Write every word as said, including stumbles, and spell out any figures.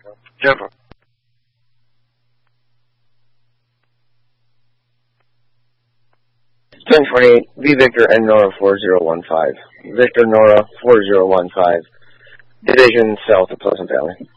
Careful. ten twenty-eight, V Victor and Nora four zero one five. Victor Nora four zero one five. Division south of Pleasant Valley.